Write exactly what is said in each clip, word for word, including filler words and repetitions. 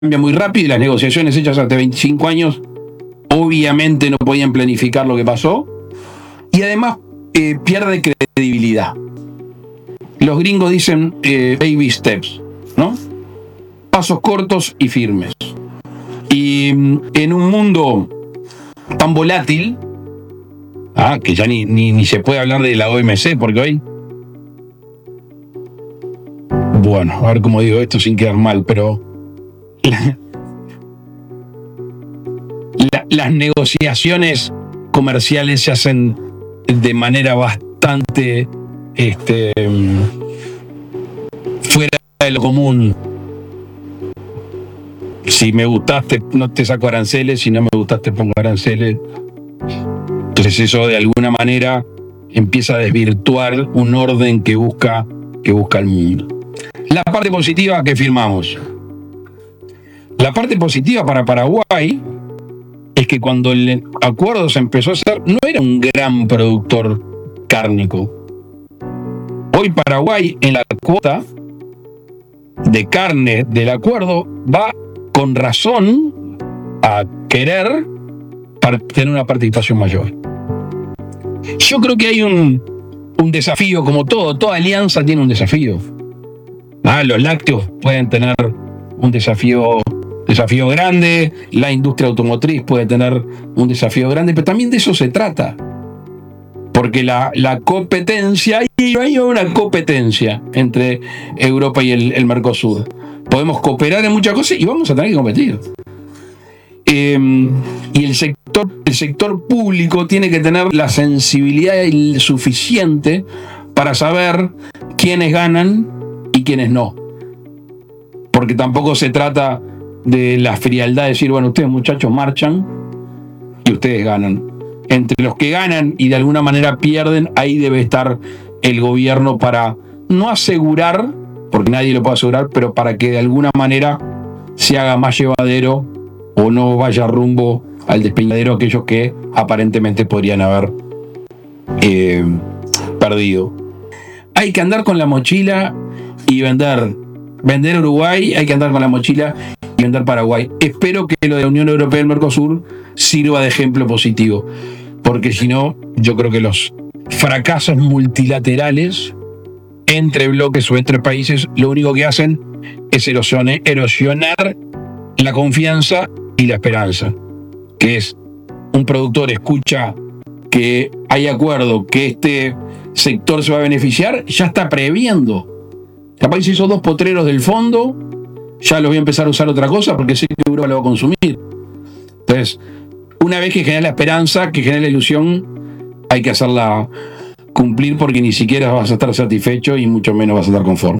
cambia muy rápido y las negociaciones hechas hace veinticinco años obviamente no podían planificar lo que pasó y además eh, pierde credibilidad. Los gringos dicen eh, baby steps, ¿no? Pasos cortos y firmes. Y en un mundo tan volátil, ah, que ya ni, ni, ni se puede hablar de la O M C, porque hoy, bueno, a ver cómo digo esto sin quedar mal, pero la, la, las negociaciones comerciales se hacen de manera bastante este, fuera de lo común. Si me gustaste, no te saco aranceles, si no me gustaste, pongo aranceles. Entonces eso de alguna manera empieza a desvirtuar un orden que busca, que busca el mundo. La parte positiva que firmamos. La parte positiva para Paraguay es que cuando el acuerdo se empezó a hacer, no era un gran productor cárnico. Hoy Paraguay en la cuota de carne del acuerdo va con razón a querer para tener una participación mayor. Yo creo que hay un, un desafío, como todo, toda alianza tiene un desafío. Ah, los lácteos pueden tener un desafío, desafío grande, la industria automotriz puede tener un desafío grande, pero también de eso se trata. Porque la, la competencia, y hay una competencia entre Europa y el, el Mercosur. Podemos cooperar en muchas cosas y vamos a tener que competir. Eh, y el sector, el sector público tiene que tener la sensibilidad suficiente para saber quiénes ganan y quiénes no. Porque tampoco se trata de la frialdad de decir, bueno, ustedes muchachos marchan y ustedes ganan. Entre los que ganan y de alguna manera pierden, ahí debe estar el gobierno para no asegurar, porque nadie lo puede asegurar, pero para que de alguna manera se haga más llevadero o no vaya rumbo al despeñadero aquellos que aparentemente podrían haber eh, perdido. Hay que andar con la mochila y vender. Vender Uruguay, hay que andar con la mochila y vender Paraguay. Espero que lo de la Unión Europea y el Mercosur sirva de ejemplo positivo, porque si no, yo creo que los fracasos multilaterales entre bloques o entre países lo único que hacen es erosionar, erosionar la confianza y la esperanza, que es un productor escucha que hay acuerdo, que este sector se va a beneficiar, ya está previendo. Capaz hizo dos potreros del fondo, ya los voy a empezar a usar otra cosa porque sé que Europa lo va a consumir. Entonces, una vez que genera la esperanza, que genera la ilusión, hay que hacerla cumplir porque ni siquiera vas a estar satisfecho y mucho menos vas a estar conforme.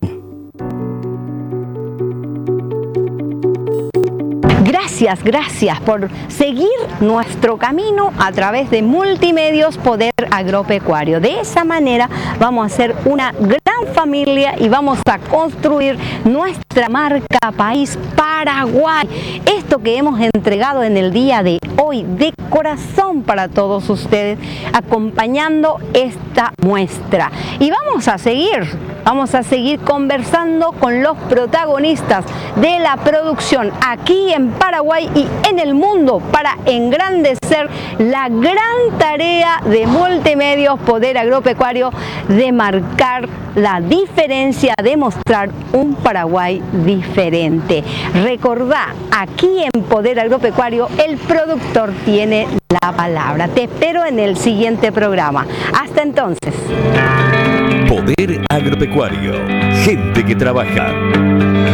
Gracias, gracias por seguir nuestro camino a través de Multimedios Poder Agropecuario. De esa manera vamos a hacer una gran familia y vamos a construir nuestra marca país Paraguay. Esto que hemos entregado en el día de hoy de corazón para todos ustedes, acompañando esta muestra. Y vamos a seguir, vamos a seguir conversando con los protagonistas de la producción aquí en Paraguay y en el mundo para engrandecer la gran tarea de Multimedios Poder Agropecuario de marcar la diferencia, de mostrar un Paraguay diferente. Recordá, aquí en Poder Agropecuario el productor tiene la palabra. Te espero en el siguiente programa. Hasta entonces. Poder Agropecuario, gente que trabaja.